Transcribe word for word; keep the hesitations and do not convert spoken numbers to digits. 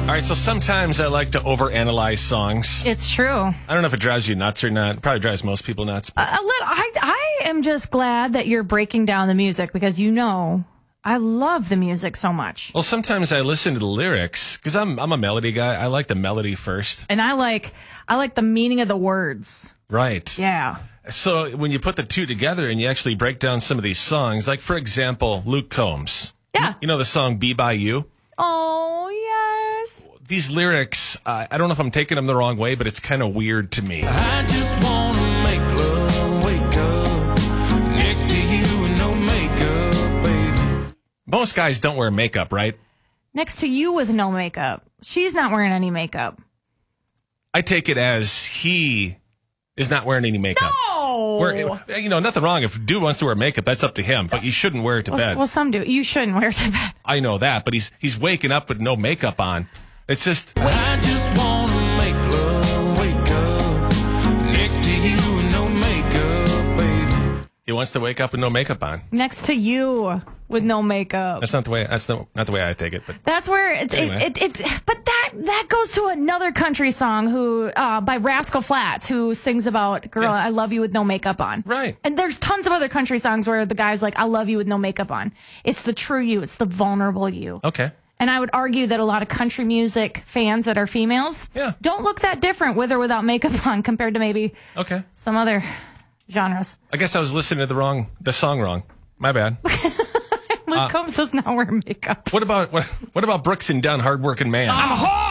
right, so sometimes I like to overanalyze songs. It's true. I don't know if it drives you nuts or not. It probably drives most people nuts. A, a little. I, I am just glad that you're breaking down the music because you know I love the music so much. Well, sometimes I listen to the lyrics because I'm I'm a melody guy. I like the melody first. And I like I like the meaning of the words. Right. Yeah. So when you put the two together and you actually break down some of these songs, like, for example, Luke Combs. Yeah. You know the song Be By You? Oh, yes. These lyrics, uh, I don't know if I'm taking them the wrong way, but it's kind of weird to me. I just want to make love, wake up next to you with no makeup, baby. Most guys don't wear makeup, right? Next to you with no makeup. She's not wearing any makeup. I take it as he is not wearing any makeup. No. Where, you know, nothing wrong. If a dude wants to wear makeup, that's up to him, but you shouldn't wear it to Well, bed. well, some do. You shouldn't wear it to bed. I know that, but he's he's waking up with no makeup on. It's just... I just want to make love, wake up next to you with no makeup, baby. He wants to wake up with no makeup on. Next to you with no makeup. That's not the way. That's not, not the way I take it. But That's where it's, Anyway. it, it, it. But that that goes to another country song who uh, by Rascal Flatts, who sings about "Girl, Yeah. I love you with no makeup on." Right. And there's tons of other country songs where the guy's like, "I love you with no makeup on." It's the true you. It's the vulnerable you. okay, And I would argue that a lot of country music fans that are females Yeah. don't look that different with or without makeup on compared to maybe okay. some other genres. I guess I was listening to the wrong, the song wrong. My bad. Luke Combs does not wear makeup. What about what, what about Brooks and Dunn, Hardworking Man? I'm hard.